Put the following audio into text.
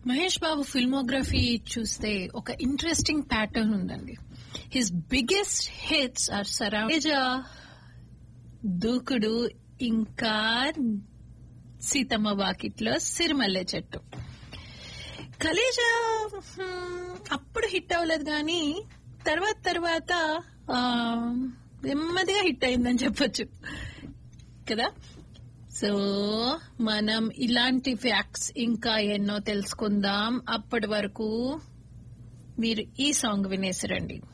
Mahesh Babu filmography చూస్తే ఒక interesting pattern ఉందండి. His biggest hits are surround దూకుడు, ఇంకా సీతమ్మ వాకిట్లో సిరిమల్లె చెట్టు. కలేజా అప్పుడు హిట్ అవ్వలేదు, కానీ తర్వాత నెమ్మదిగా హిట్ అయిందని చెప్పొచ్చు కదా. సో మనం ఇలాంటి ఫ్యాక్ట్స్ ఇంకా ఎన్నో తెలుసుకుందాం. అప్పటి వరకు మీరు ఈ సాంగ్ వినేసిరండి.